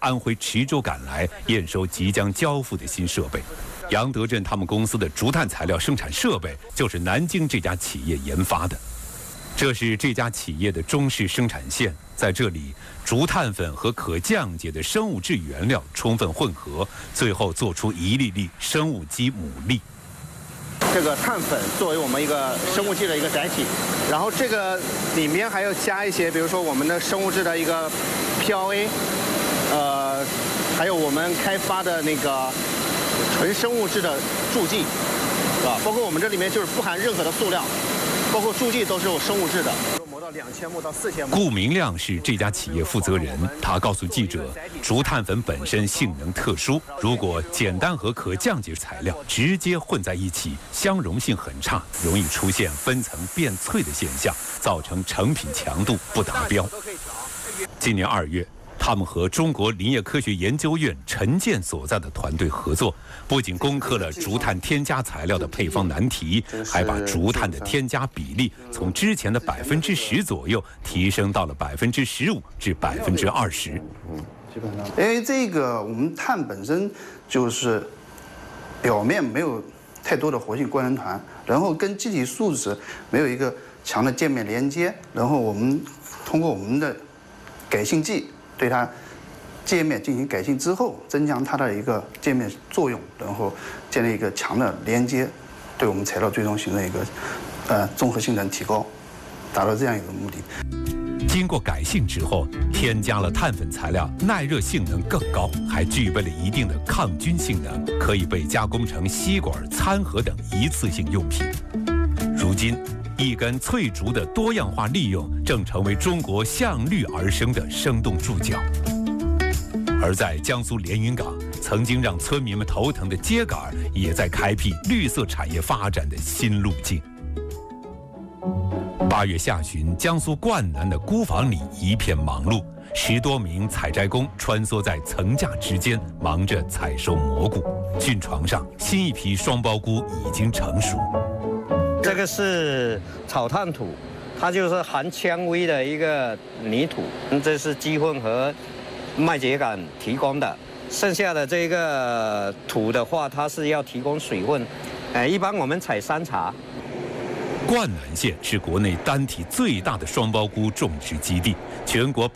安徽池州赶来验收即将交付的新设备。杨德镇他们公司的竹炭材料生产设备就是南京这家企业研发的。这是这家企业的中式生产线，在这里，竹炭粉和可降解的生物质原料充分混合，最后做出一粒粒生物基牡蛎。 这个碳粉作为我们一个生物基的一个载体，然后这个里面还要加一些，比如说我们的生物质的一个 PLA， 还有我们开发的那个纯生物质的助剂，是吧？包括我们这里面就是不含任何的塑料。包括助剂都是有生物质的，磨到2000目到4000目。 顾明亮是这家企业负责人，他告诉记者，竹炭粉本身性能特殊，如果简单和可降解材料直接混在一起，相容性很差，容易出现分层变脆的现象，造成成品强度不达标。今年2月。他们和中国林业科学研究院陈建所在的团队合作，不仅攻克了竹炭添加材料的配方难题，还把竹炭的添加比例从之前的10%左右提升到了15%至20%。 因为这个我们碳本身就是表面没有太多的活性官能团，然后跟基体树脂没有一个强的界面连接，然后我们通过我们的改性剂。对它界面进行改性之后，增强它的一个界面作用，然后建立一个强的连接，对我们材料最终形成一个综合性能提高，达到这样一个目的。 经过改性之后，添加了碳粉材料，耐热性能更高，还具备了一定的抗菌性能，可以被加工成吸管、餐盒等一次性用品。如今。一根脆竹的多样化利用，正成为中国向绿而生的生动注脚。而在江苏连云港，曾经让村民们头疼的秸秆，也在开辟绿色产业发展的新路径。8月下旬，江苏灌南的菇房里一片忙碌，10多名采摘工穿梭在层架之间，忙着采收蘑菇。菌床上，新一批双苞菇已经成熟。 这个是草炭土，它就是含纤维的一个泥土，这是鸡粪和麦秸秆提供的。剩下的这个土的话，它是要提供水分。一般我们采3茬。 灌南县是国内单体最大的双苞菇种植基地，全国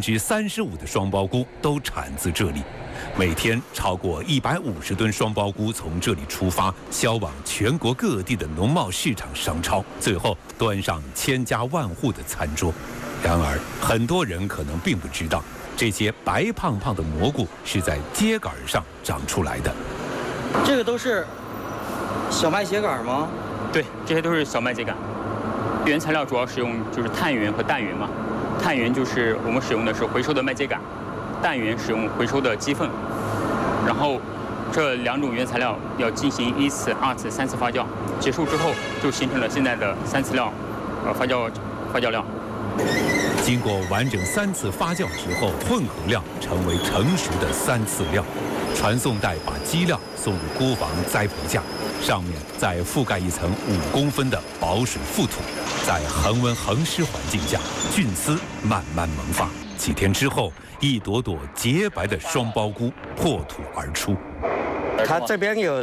35%的双苞菇都产自这里。每天超过150吨双苞菇从这里出发，销往全国各地的农贸市场商超，最后端上千家万户的餐桌。然而，很多人可能并不知道，这些白胖胖的蘑菇是在秸秆上长出来的。 这个都是小麦秸秆吗？ 对，这些都是小麦秸秆。原材料主要使用就是碳源和氮源嘛。碳源就是我们使用的是回收的麦秸秆，氮源使用回收的鸡粪。然后这2种原材料要进行1次、2次、3次发酵，结束之后就形成了现在的3次料发酵料。 经过完整3次发酵之后，混合料成为成熟的3次料。传送带把基料送入菇房栽培架，上面再覆盖一层5公分的保水覆土，在恒温恒湿环境下，菌丝慢慢萌发。几天之后，一朵朵洁白的双苞菇破土而出。 它这边有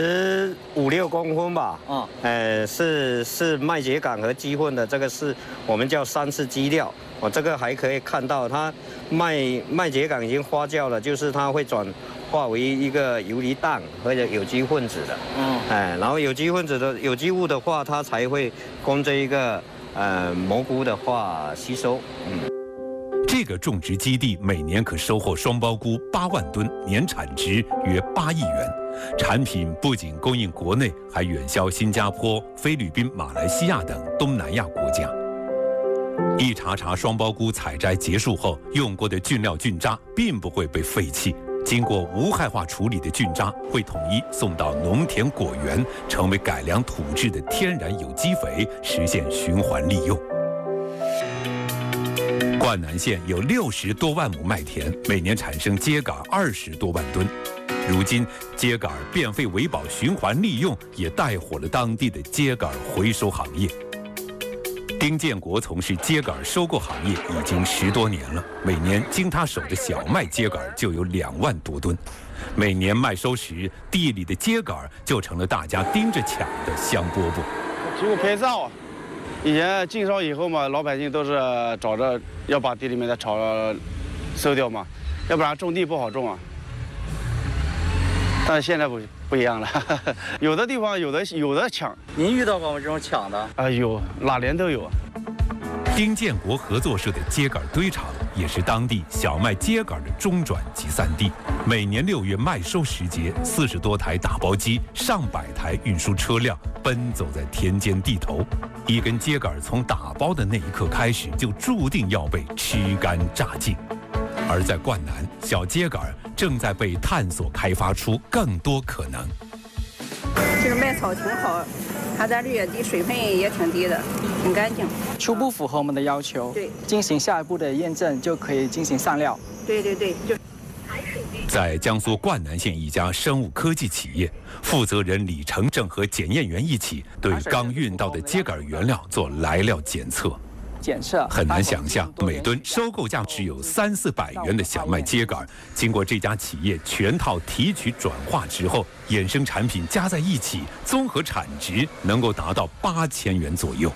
35、6公分吧，是麦秸秆和鸡粪的，这个是我们叫3次基料。我这个还可以看到，它麦秸秆已经发酵了，就是它会转化为一个游离氮或者有机分子的，然后有机分子的有机物的话，它才会供这一个蘑菇的话吸收。 这个种植基地每年可收获双苞菇8万吨，年产值约8亿元。产品不仅供应国内，还远销新加坡、菲律宾、马来西亚等东南亚国家。一茬茬双苞菇采摘结束后，用过的菌料菌渣并不会被废弃，经过无害化处理的菌渣会统一送到农田果园，成为改良土质的天然有机肥，实现循环利用。灌南县有60多万亩麦田，每年产生秸秆20多万吨。如今，秸秆变废为宝循环利用，也带火了当地的秸秆回收行业。 丁建国从事秸秆收购行业已经10多年了，每年经他手的小麦秸秆就有2万多吨。每年麦收时，地里的秸秆就成了大家盯着抢的香饽饽。 经过拍照啊，以前禁烧以后嘛，老百姓都是找着要把地里面的草收掉嘛，要不然种地不好种啊。但是现在不一样了，有的地方有的抢。 您遇到过吗？这种抢的？ 啊，有，哪年都有。 丁建国合作社的秸秆堆场也是当地小麦秸秆的中转集散地。每年6月麦收时节，40多台打包机、上百台运输车辆奔走在田间地头。一根秸秆从打包的那一刻开始，就注定要被吃干榨净。而在灌南，小秸秆正在被探索开发出更多可能。 这个麦草挺好，它的绿也低，水分也挺低的，挺干净。 初步符合我们的要求， 对， 进行下一步的验证就可以进行上料。 对，就。 在江苏灌南县一家生物科技企业，负责人李成正和检验员一起对刚运到的秸秆原料做来料检测。很难想象，每吨收购价只有300-400元的小麦秸秆，经过这家企业全套提取转化之后，衍生产品加在一起，综合产值能够达到8000元左右。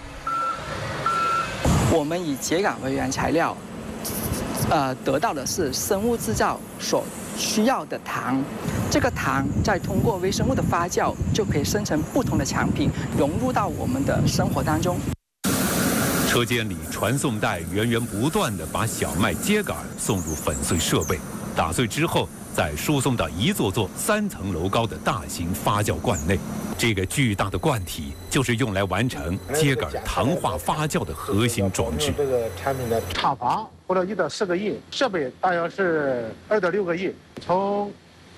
我们以秸秆为原材料，得到的是生物制造所需要的糖，这个糖再通过微生物的发酵，就可以生成不同的产品，融入到我们的生活当中。 车间里传送带源源不断地把小麦秸秆送入粉碎设备，打碎之后再输送到一座座3层楼高的大型发酵罐内。这个巨大的罐体就是用来完成秸秆糖化发酵的核心装置。 这个产品的厂房花了1到4个亿，设备大约是2到6个亿。从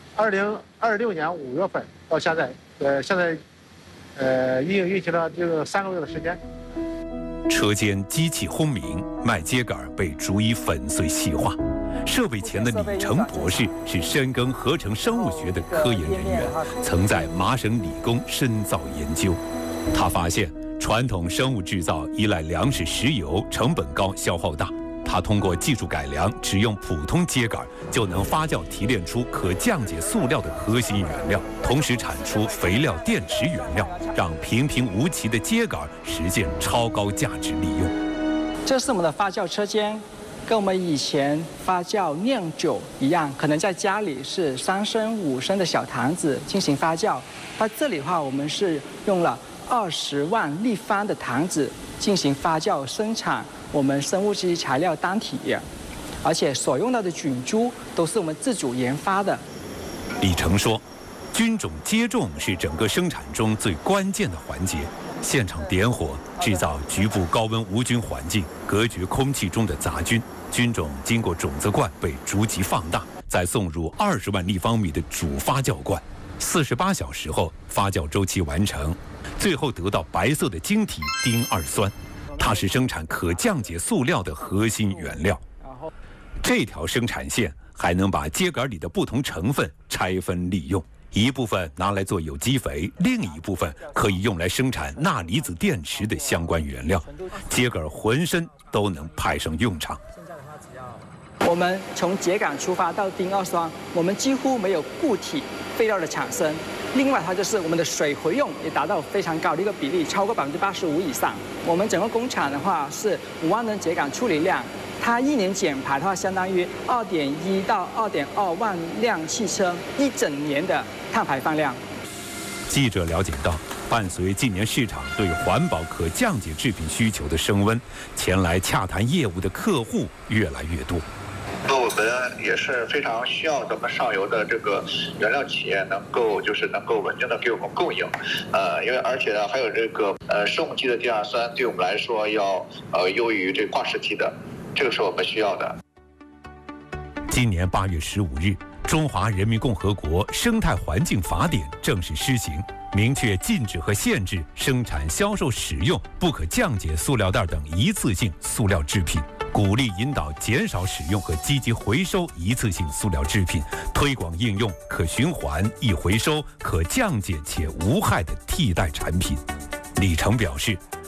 2026年5月份到现在，现在已经运行了这个3个月的时间。 车间机器轰鸣，麦秸秆被逐一粉碎细化。设备前的李成博士是深耕合成生物学的科研人员，曾在麻省理工深造研究。他发现，传统生物制造依赖粮食、石油，成本高，消耗大。他通过技术改良，只用普通秸秆就能发酵提炼出可降解塑料的核心原料，同时产出肥料、电池原料，让平平无奇的秸秆实现超高价值利用。 这是我们的发酵车间，跟我们以前发酵酿酒一样，可能在家里是3升、5升的小坛子进行发酵，它这里的话，我们是用了20万立方的坛子进行发酵生产我们生物基材料单体，而且所用到的菌株都是我们自主研发的。 李成说，菌种接种是整个生产中最关键的环节。现场点火，制造局部高温无菌环境，隔绝空气中的杂菌。菌种经过种子罐被逐级放大，再送入20万立方米的主发酵罐。48小时后，发酵周期完成，最后得到白色的晶体丁二酸，它是生产可降解塑料的核心原料。这条生产线还能把秸秆里的不同成分拆分利用，一部分拿来做有机肥，另一部分可以用来生产钠离子电池的相关原料。秸秆浑身都能派上用场。 我们从秸秆出发到丁二酸，我们几乎没有固体废料的产生。另外，它就是我们的水回用也达到非常高的一个比例，超过85%以上。我们整个工厂的话是5万吨秸秆处理量，它1年减排的话，相当于2.1到2.2万辆汽车1整年的碳排放量。 记者了解到，伴随近年市场对环保可降解制品需求的升温，前来洽谈业务的客户越来越多。 我们也是非常需要咱们上游的这个原料企业能够稳定的给我们供应，因为而且呢还有这个生物基的丁二酸对我们来说要优于这挂石基的，这个是我们需要的。 今年8月15日，中华人民共和国生态环境法典正式施行，明确禁止和限制生产、销售、使用不可降解塑料袋等一次性塑料制品，鼓励引导减少使用和积极回收一次性塑料制品，推广应用可循环、易回收、可降解且无害的替代产品。李成表示，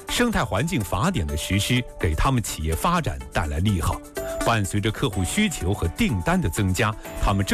生态环境法典的实施给他们企业发展带来利好。伴随着客户需求和订单的增加，他们